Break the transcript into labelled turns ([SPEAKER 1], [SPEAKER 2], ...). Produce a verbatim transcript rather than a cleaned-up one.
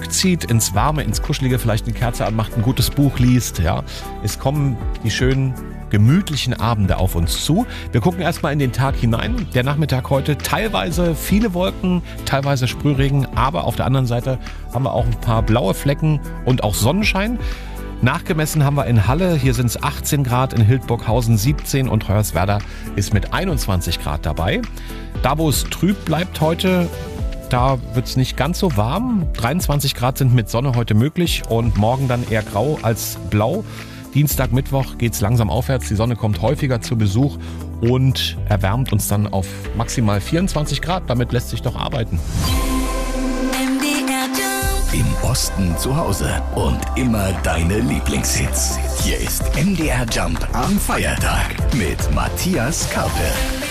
[SPEAKER 1] zurückzieht ins Warme, ins Kuschelige, vielleicht eine Kerze anmacht, ein gutes Buch liest. Ja. Es kommen die schönen, gemütlichen Abende auf uns zu. Wir gucken erstmal in den Tag hinein. Der Nachmittag heute teilweise viele Wolken, teilweise Sprühregen, aber auf der anderen Seite haben wir auch ein paar blaue Flecken und auch Sonnenschein. Nachgemessen haben wir in Halle, hier sind es achtzehn Grad, in Hildburghausen siebzehn und Hoyerswerda ist mit einundzwanzig Grad dabei. Da, wo es trüb bleibt heute, da wird es nicht ganz so warm. dreiundzwanzig Grad sind mit Sonne heute möglich und morgen dann eher grau als blau. Dienstag, Mittwoch geht es langsam aufwärts, die Sonne kommt häufiger zu Besuch und erwärmt uns dann auf maximal vierundzwanzig Grad. Damit lässt sich doch arbeiten.
[SPEAKER 2] Im Osten zu Hause und immer deine Lieblingshits. Hier ist M D R Jump am Feiertag mit Matthias Karpe.